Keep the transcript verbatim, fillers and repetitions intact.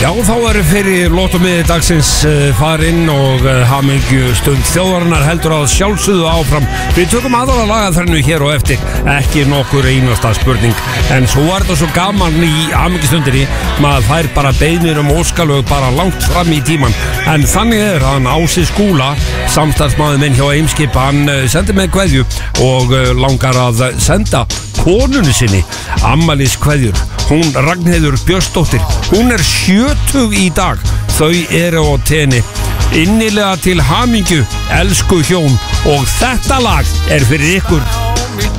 Já, þá erum fyrir lottómiði dagsins uh, farinn og uh, hamingju stund þjóðarinnar heldur að sjálfsögðu áfram. Við tökum aðra lagaþrennu hér og eftir, ekki nokkur einasta spurning. En svo er þetta svo gaman í hamingjustundinni, maður fær bara beiðnir um óskalög bara langt fram í tíman. En þannig er hann Ási Skúla, samstarfsmaður minn hjá Eimskip, hann uh, sendi með kveðju og uh, langar að senda konunni sinni afmælis kveðjur. Hún Ragnheiður Björnsdóttir, hún er sjötug í dag. Þau eru á tenni. Innilega til hamingju, elsku hjón. Og þetta lag er fyrir ykkur.